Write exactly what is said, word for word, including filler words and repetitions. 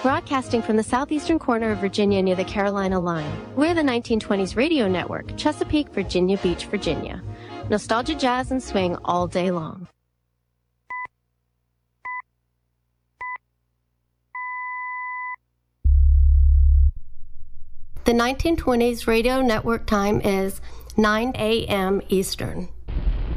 Broadcasting from the southeastern corner of Virginia near the Carolina line, we're the nineteen twenties Radio Network, Chesapeake, Virginia Beach, Virginia. Nostalgia, jazz, and swing all day long. The nineteen twenties Radio Network time is nine a m Eastern.